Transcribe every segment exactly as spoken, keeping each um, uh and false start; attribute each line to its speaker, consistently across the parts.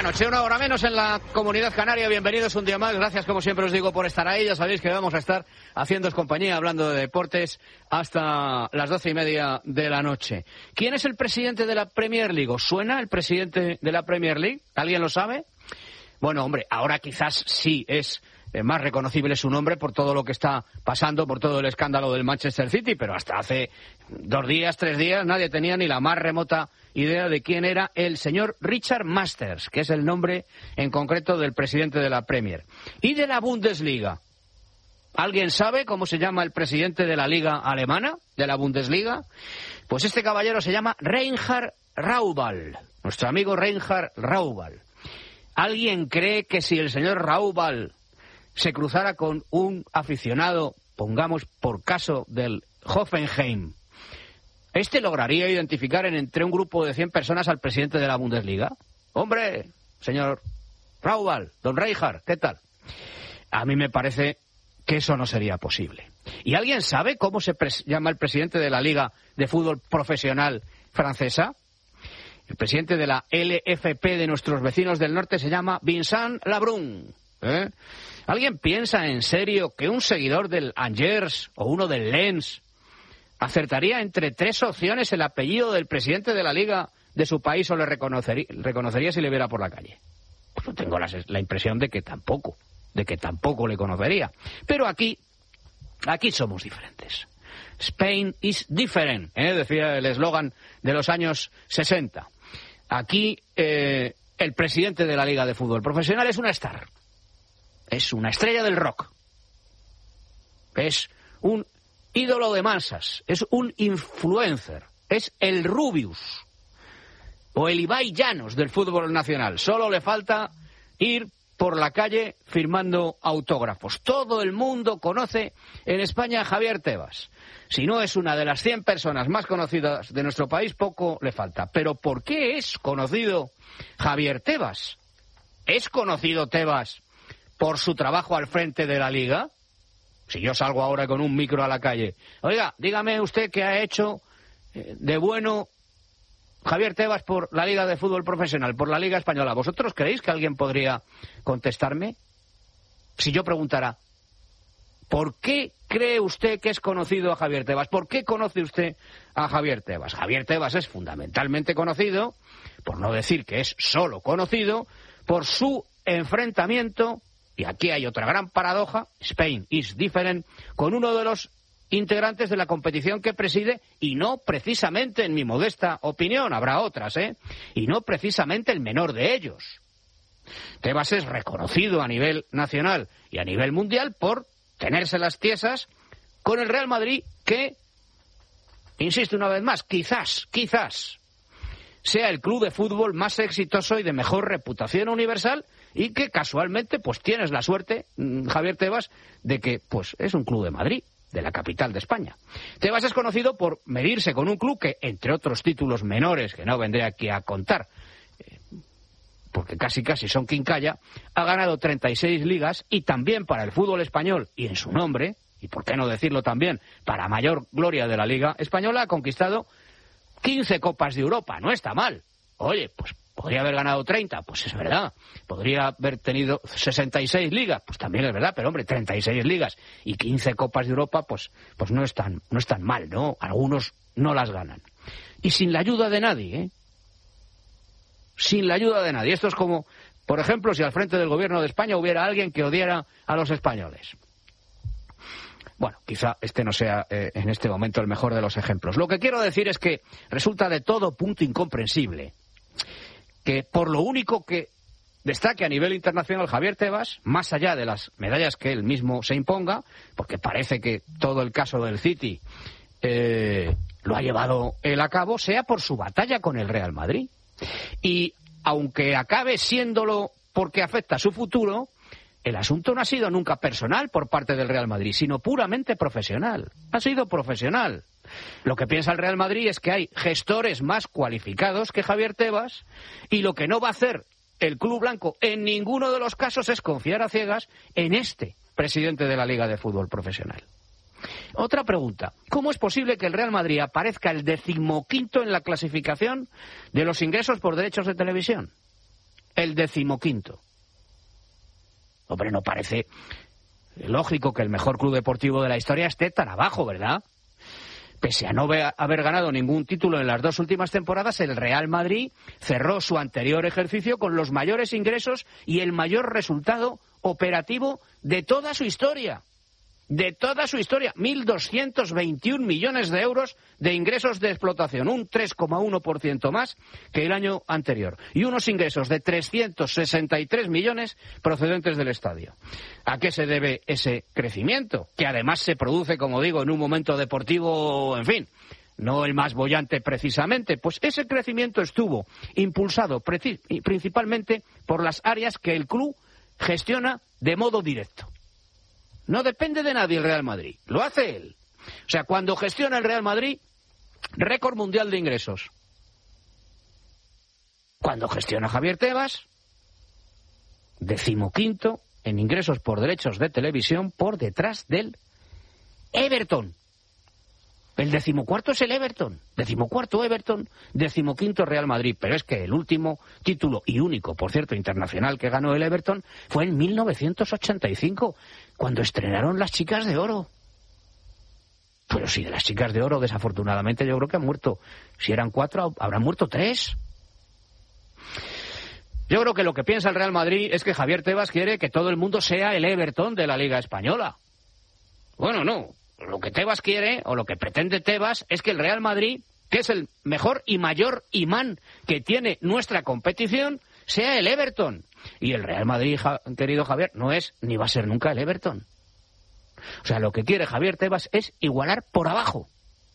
Speaker 1: noche, una hora menos en la Comunidad Canaria. Bienvenidos un día más. Gracias, como siempre os digo, por estar ahí. Ya sabéis que vamos a estar haciéndoos compañía, hablando de deportes, hasta las doce y media de la noche. ¿Quién es el presidente de la Premier League? ¿Os suena el presidente de la Premier League? ¿Alguien lo sabe? Bueno, hombre, ahora quizás sí es eh, más reconocible su nombre por todo lo que está pasando, por todo el escándalo del Manchester City, pero hasta hace dos días, tres días, nadie tenía ni la más remota idea de quién era el señor Richard Masters, que es el nombre en concreto del presidente de la Premier. Y de la Bundesliga. ¿Alguien sabe cómo se llama el presidente de la Liga Alemana, de la Bundesliga? Pues este caballero se llama Reinhard Raubal, nuestro amigo Reinhard Raubal. ¿Alguien cree que si el señor Raubal se cruzara con un aficionado, pongamos por caso del Hoffenheim, este lograría identificar en entre un grupo de cien personas al presidente de la Bundesliga? Hombre, señor Raubal, don Reinhard, ¿qué tal? A mí me parece que eso no sería posible. ¿Y alguien sabe cómo se llama el presidente de la Liga de Fútbol Profesional francesa? El presidente de la L F P de nuestros vecinos del norte se llama Vincent Labrun. ¿Eh? ¿Alguien piensa en serio que un seguidor del Angers o uno del Lens acertaría entre tres opciones el apellido del presidente de la Liga de su país o le reconocería, reconocería si le viera por la calle? Pues yo tengo la, la impresión de que tampoco, de que tampoco le conocería. Pero aquí, aquí somos diferentes. Spain is different, ¿eh? Decía el eslogan de los años sesenta. Aquí eh, el presidente de la Liga de Fútbol Profesional es una star. Es una estrella del rock. Es un ídolo de masas. Es un influencer. Es el Rubius. O el Ibai Llanos del fútbol nacional. Solo le falta ir por la calle firmando autógrafos. Todo el mundo conoce en España a Javier Tebas. Si no es una de las cien personas más conocidas de nuestro país, poco le falta. Pero ¿por qué es conocido Javier Tebas? ¿Es conocido Tebas por su trabajo al frente de la Liga? Si yo salgo ahora con un micro a la calle, oiga, dígame usted qué ha hecho de bueno Javier Tebas por la Liga de Fútbol Profesional, por la Liga Española. ¿Vosotros creéis que alguien podría contestarme? Si yo preguntara, ¿por qué cree usted que es conocido a Javier Tebas? ¿Por qué conoce usted a Javier Tebas? Javier Tebas es fundamentalmente conocido, por no decir que es solo conocido, por su enfrentamiento, y aquí hay otra gran paradoja, Spain is different, con uno de los integrantes de la competición que preside, y no precisamente, en mi modesta opinión, habrá otras, ¿eh? Y no precisamente el menor de ellos. Tebas es reconocido a nivel nacional y a nivel mundial por tenerse las tiesas con el Real Madrid, que, insisto una vez más, quizás, quizás sea el club de fútbol más exitoso y de mejor reputación universal, y que casualmente pues tienes la suerte, Javier Tebas, de que pues es un club de Madrid, de la capital de España. Tebas es conocido por medirse con un club que, entre otros títulos menores, que no vendré aquí a contar, eh, porque casi casi son quincalla, ha ganado treinta y seis ligas, y también para el fútbol español, y en su nombre, y por qué no decirlo también, para mayor gloria de la Liga Española, ha conquistado quince Copas de Europa. No está mal. Oye, pues podría haber ganado treinta, pues es verdad. Podría haber tenido sesenta y seis ligas, pues también es verdad, pero hombre, treinta y seis ligas y quince Copas de Europa, pues, pues no es tan, no es tan mal, ¿no? Algunos no las ganan. Y sin la ayuda de nadie, ¿eh? Sin la ayuda de nadie. Esto es como, por ejemplo, si al frente del gobierno de España hubiera alguien que odiara a los españoles. Bueno, quizá este no sea eh, en este momento el mejor de los ejemplos. Lo que quiero decir es que resulta de todo punto incomprensible que por lo único que destaque a nivel internacional Javier Tebas, más allá de las medallas que él mismo se imponga, porque parece que todo el caso del City eh, lo ha llevado él a cabo, sea por su batalla con el Real Madrid. Y aunque acabe siéndolo porque afecta a su futuro, el asunto no ha sido nunca personal por parte del Real Madrid, sino puramente profesional. Ha sido profesional. Lo que piensa el Real Madrid es que hay gestores más cualificados que Javier Tebas, y lo que no va a hacer el club blanco en ninguno de los casos es confiar a ciegas en este presidente de la Liga de Fútbol Profesional. Otra pregunta. ¿Cómo es posible que el Real Madrid aparezca el decimoquinto en la clasificación de los ingresos por derechos de televisión? el decimoquinto. Hombre, no parece lógico que el mejor club deportivo de la historia esté tan abajo, ¿verdad? Pese a no haber ganado ningún título en las dos últimas temporadas, el Real Madrid cerró su anterior ejercicio con los mayores ingresos y el mayor resultado operativo de toda su historia. De toda su historia, mil doscientos veintiún millones de euros de ingresos de explotación, un tres coma uno por ciento más que el año anterior, y unos ingresos de trescientos sesenta y tres millones procedentes del estadio. ¿A qué se debe ese crecimiento? Que además se produce, como digo, en un momento deportivo, en fin, no el más boyante precisamente. Pues ese crecimiento estuvo impulsado principalmente por las áreas que el club gestiona de modo directo. No depende de nadie el Real Madrid, lo hace él. O sea, cuando gestiona el Real Madrid, récord mundial de ingresos. Cuando gestiona Javier Tebas, decimoquinto en ingresos por derechos de televisión por detrás del Everton. El decimocuarto es el Everton, decimocuarto Everton, decimoquinto Real Madrid. Pero es que el último título y único, por cierto, internacional que ganó el Everton fue en mil novecientos ochenta y cinco, cuando estrenaron las Chicas de Oro. Pero si de las Chicas de Oro, desafortunadamente, yo creo que han muerto. Si eran cuatro, habrán muerto tres. Yo creo que lo que piensa el Real Madrid es que Javier Tebas quiere que todo el mundo sea el Everton de la Liga Española. Bueno, no. Lo que Tebas quiere, o lo que pretende Tebas, es que el Real Madrid, que es el mejor y mayor imán que tiene nuestra competición, sea el Everton. Y el Real Madrid, querido Javier, no es ni va a ser nunca el Everton. O sea, lo que quiere Javier Tebas es igualar por abajo.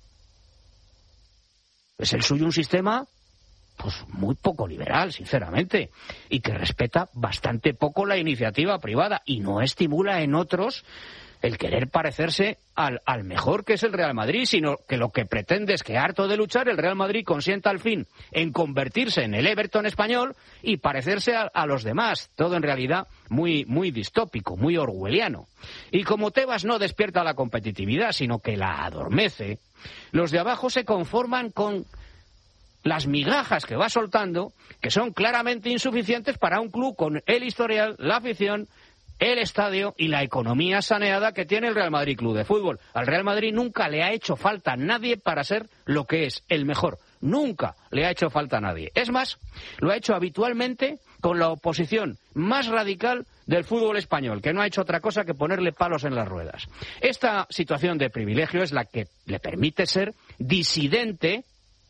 Speaker 1: Es el suyo un sistema, pues muy poco liberal, sinceramente, y que respeta bastante poco la iniciativa privada y no estimula en otros el querer parecerse al, al mejor que es el Real Madrid, sino que lo que pretende es que, harto de luchar, el Real Madrid consienta al fin en convertirse en el Everton español y parecerse a, a los demás. Todo en realidad muy, muy distópico, muy orwelliano. Y como Tebas no despierta la competitividad, sino que la adormece, los de abajo se conforman con las migajas que va soltando, que son claramente insuficientes para un club con el historial, la afición, el estadio y la economía saneada que tiene el Real Madrid Club de Fútbol. Al Real Madrid nunca le ha hecho falta a nadie para ser lo que es, el mejor. Nunca le ha hecho falta a nadie. Es más, lo ha hecho habitualmente con la oposición más radical del fútbol español, que no ha hecho otra cosa que ponerle palos en las ruedas. Esta situación de privilegio es la que le permite ser disidente,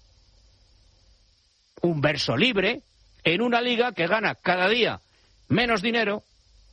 Speaker 1: un verso libre, en una liga que gana cada día menos dinero,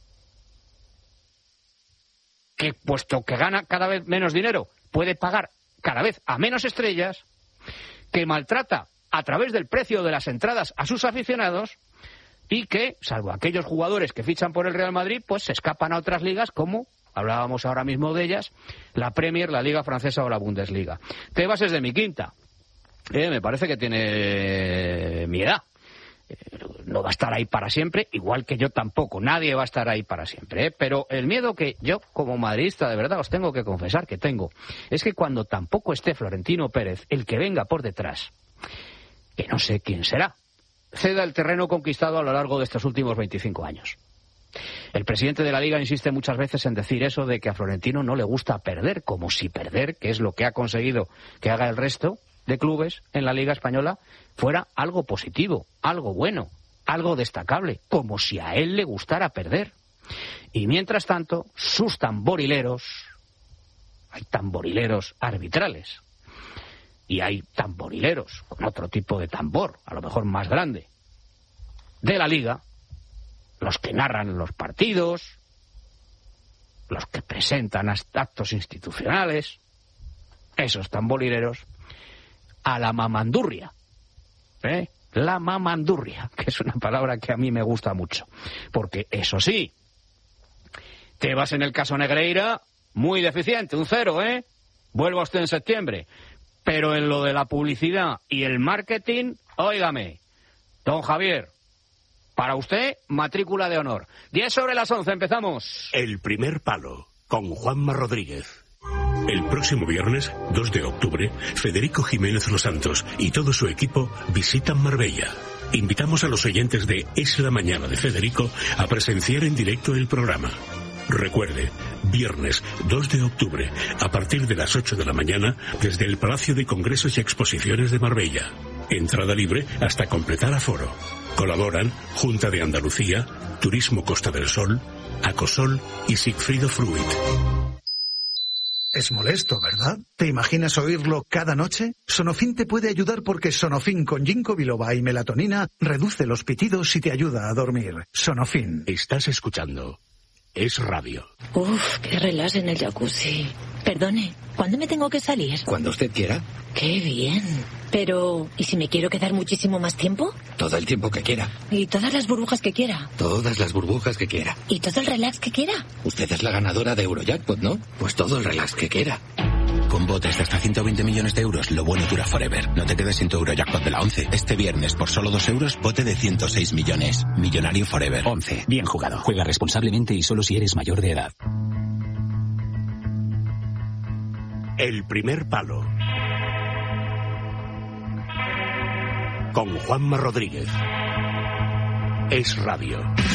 Speaker 1: que puesto que gana cada vez menos dinero, puede pagar cada vez a menos estrellas, que maltrata a través del precio de las entradas a sus aficionados y que, salvo aquellos jugadores que fichan por el Real Madrid, pues se escapan a otras ligas como, hablábamos ahora mismo de ellas, la Premier, la Liga Francesa o la Bundesliga. Tebas es de mi quinta. Eh, me parece que tiene mi edad. No va a estar ahí para siempre, igual que yo tampoco. Nadie va a estar ahí para siempre, ¿eh? Pero el miedo que yo, como madridista, de verdad os tengo que confesar que tengo, es que cuando tampoco esté Florentino Pérez, el que venga por detrás, que no sé quién será, ceda el terreno conquistado a lo largo de estos últimos veinticinco años. El presidente de la Liga insiste muchas veces en decir eso de que a Florentino no le gusta perder, como si perder, que es lo que ha conseguido que haga el resto de clubes en la Liga Española, fuera algo positivo, algo bueno, algo destacable, como si a él le gustara perder. Y mientras tanto, sus tamborileros, hay tamborileros arbitrales, y hay tamborileros con otro tipo de tambor, a lo mejor más grande, de la Liga, los que narran los partidos, los que presentan actos institucionales, esos tamborileros, a la mamandurria, ¿eh? La mamandurria, que es una palabra que a mí me gusta mucho, porque eso sí, Tebas en el caso Negreira, muy deficiente, un cero, ¿eh? Vuelva usted en septiembre, pero en lo de la publicidad y el marketing, óigame, don Javier, para usted, matrícula de honor. diez sobre las once, empezamos.
Speaker 2: El primer palo, con Juanma Rodríguez. El próximo viernes, dos de octubre, Federico Jiménez Los Santos y todo su equipo visitan Marbella. invitamos a los oyentes de Es la Mañana de Federico a presenciar en directo el programa. Recuerde, viernes dos de octubre, a partir de las ocho de la mañana, desde el Palacio de Congresos y Exposiciones de Marbella. Entrada libre hasta completar aforo. Colaboran Junta de Andalucía, Turismo Costa del Sol, Acosol y Sigfrido Fruit.
Speaker 3: Es molesto, ¿verdad? ¿Te imaginas oírlo cada noche? Sonofin te puede ayudar porque Sonofin con ginkgo biloba y melatonina reduce los pitidos y te ayuda a dormir. Sonofin.
Speaker 2: Estás escuchando Es Radio.
Speaker 4: Uf, qué relax en el jacuzzi. Perdone, ¿cuándo me tengo que salir?
Speaker 5: Cuando usted quiera.
Speaker 4: Qué bien. Pero, ¿y si me quiero quedar muchísimo más tiempo?
Speaker 5: Todo el tiempo que quiera.
Speaker 4: ¿Y todas las burbujas que quiera?
Speaker 5: Todas las burbujas que quiera.
Speaker 4: ¿Y todo el relax que quiera?
Speaker 5: Usted es la ganadora de Eurojackpot, ¿no? Pues todo el relax que quiera.
Speaker 6: Con botes de hasta ciento veinte millones de euros, lo bueno dura forever. No te quedes sin tu Eurojackpot de la once. Este viernes, por solo dos euros, bote de ciento seis millones. Millonario forever.
Speaker 7: once. Bien jugado. Juega responsablemente y solo si eres mayor de edad.
Speaker 2: El primer palo. Con Juanma Rodríguez. Es Radio.